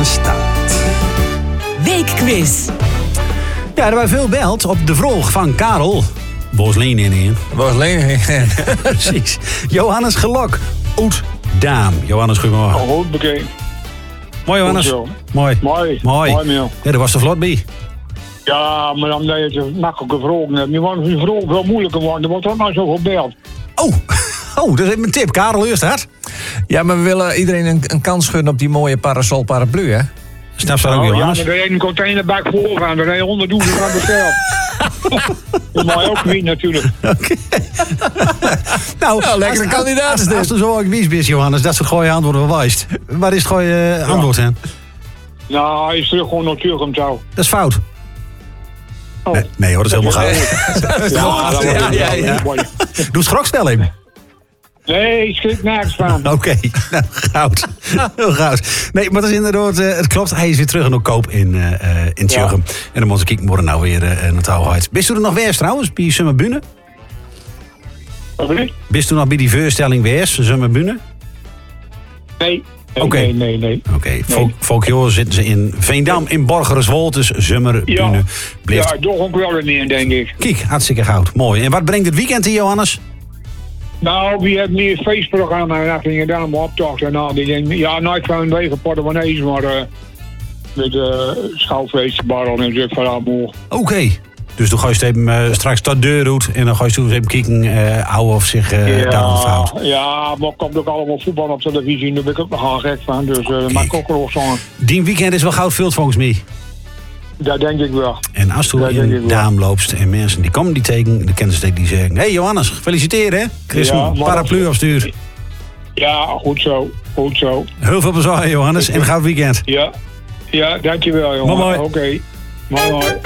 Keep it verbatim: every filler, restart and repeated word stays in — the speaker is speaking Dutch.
stad. Weekquiz. Ja, er waren veel beld op de vraag van Karel. Boos Leen in in. Boos Leen in. Precies. Johannes Gelok. Oud Daam. Johannes, goedemorgen. Al goed bekeken. Mooi, Johannes. Goed Mooi. Mooi. Mooi. Mooi, Miel. Ja, daar was de vlot bij. Ja, maar dan dat je het makkelijke vragen hebt. Nu wordt die vraag veel moeilijker worden. Er wordt ook maar zo gebeld. Oh, oh, dat is even een tip. Karel, eerst hard. Ja, maar we willen iedereen een, een kans gunnen op die mooie parasol paraplu, hè? Snap ze ook, Oh, ja, Johannes? maar er is een containerbak voor gaan. Er is honderdduizend van besteld. Dat mag ook niet natuurlijk. Oké. nou, Nou, lekkere als- kandidaat is als- dit. Als er zo ook wies bent, Johannes, dat soort gooie antwoorden wel wijst. Waar is het gooie uh, antwoord aan? Nou, hij is terug gewoon naar Turkum touw. Dat is fout. Oh. Nee, nee hoor, dat is helemaal goud. Ja, dat Ja, wordt- ja, ja. Doe schokspelling. Nee, ik schrik nergens van. Oké, nou, goud. Heel goud. Nee, maar dat is inderdaad, uh, het klopt. Hij is weer terug in de koop in, uh, uh, in Tjurgem. En dan moet ik morgen nou weer uh, naar het oude huis. Bist u er nog wees trouwens, bij Summerbune? Wat bedoel je? Bist u nog bij die voorstelling wees, Summerbune? Nee. Nee, Oké. nee, nee, nee. Oké, okay. Volkjoor zitten ze in Veendam, in Borgereswold, dus Summerbune. Ja, Blijft. ja toch ook wel er niet in, denk ik. Kijk, hartstikke goud. Mooi. En wat brengt het weekend hier, Johannes? Nou, wie heeft meer feestprogramma en ging je daar maar optocht en al die dingen. Ja, nooit van een wegen portemonnees, maar uh, met uh, schouwfeestbarrel en zo van allemaal. Oké. Okay. Dus dan ga je steeds, uh, straks tot de deur uit en dan ga je eens even kijken, uh, ouwe of zich uh, ja, daar ontvouwt. ja, maar er komt ook allemaal voetbal op televisie, daar ben ik ook nog aan gek van. Dus uh, maak ik ook wel zo'n. Die weekend is wel goud vult volgens mij. Dat denk ik wel. En als Dat je denk ik in wel. Daam loopst en mensen die komen die tegen, dan kennen ze die zeggen: hé hey Johannes, gefeliciteerd hè? Chris, Ja, een maar paraplu dat- opstuur. Ja, goed zo. Goed zo. Heel veel plezier Johannes en een goud weekend. Ja, ja dankjewel jongen. Mooi, mooi. Oké. Mooi, mooi.